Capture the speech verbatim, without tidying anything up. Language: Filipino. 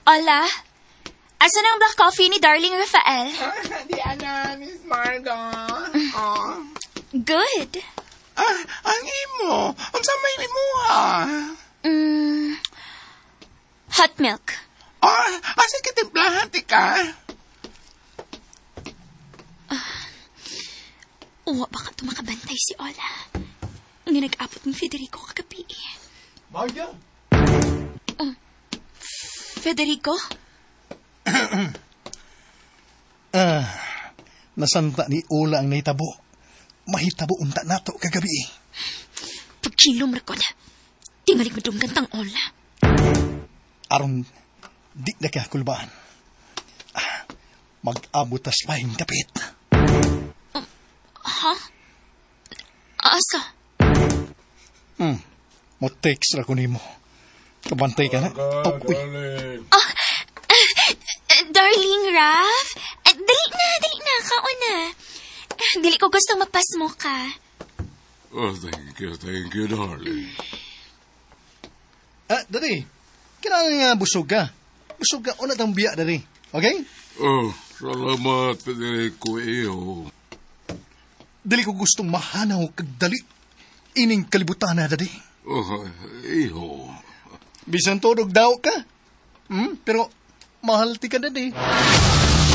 Hola? Asa na ang black coffee ni Darling Rafael? Di ana, Miss Margo. Oh. Good. Ah, ang imo. Ang sa may imuha. Mm, hot milk. Oh, asa ka timplahan, tika? Uwa baka tumakabantay si Ola. Nga nag-abot ng Federico kagabi. Margo? Oh. Federico? Ah, nasanta ni Ola ang naitabo. Mahitabo unta nato kagabi. Pagkilom ra ko na. Di malik madunggan tang Ola. Aron, di na kaya kulbaan. Ah, mag-abot tas pahing kapit. Uh, ha? Asa? Hmm, mo text ra ko nimo. Kabantay ka na. Oh, uy. Ah, uh, Darling Raf? Uh, dali na, dali na. Kaon na. Uh, dili ko gustong mapas mo ka. Oh, thank you, thank you, darling. Ah, dali. Kailangan nga busog ka. Busog ka, una tang biya, dali. Okay? Oh, salamat, Federico, iyo. Dali ko gustong mahanaw kag dali. Ining kalibutan na, dali. Oh, iyo. Bisan todog daw ka. Hmm? Pero mahal ti ka, dali.